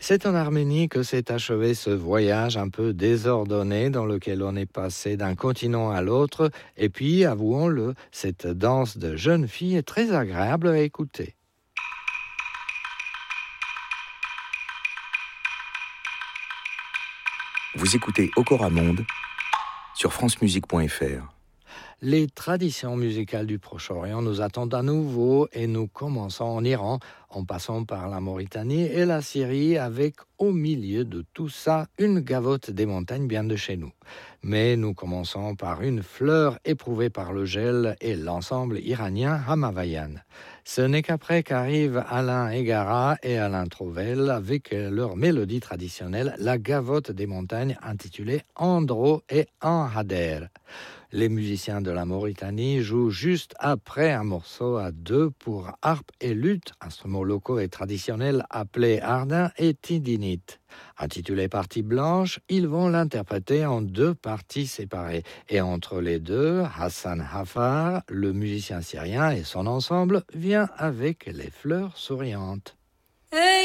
C'est en Arménie que s'est achevé ce voyage un peu désordonné dans lequel on est passé d'un continent à l'autre. Et puis, avouons-le, cette danse de jeunes filles est très agréable à écouter. Vous écoutez Okora Monde sur francemusique.fr. Les traditions musicales du Proche-Orient nous attendent à nouveau et nous commençons en Iran, en passant par la Mauritanie et la Syrie avec, au milieu de tout ça, une gavotte des montagnes bien de chez nous. Mais nous commençons par une fleur éprouvée par le gel et l'ensemble iranien Hamavayan. Ce n'est qu'après qu'arrivent Alain Egara et Alain Trouvel avec leur mélodie traditionnelle, la gavotte des montagnes intitulée Andro et Enhader. Les musiciens de la Mauritanie jouent juste après un morceau à deux pour harpe et luth, instruments locaux et traditionnels appelés ardin et tidinit. Intitulé Partie blanche, ils vont l'interpréter en deux parties séparées. Et entre les deux, Hassan Hafar, le musicien syrien et son ensemble, vient avec les fleurs souriantes. Hey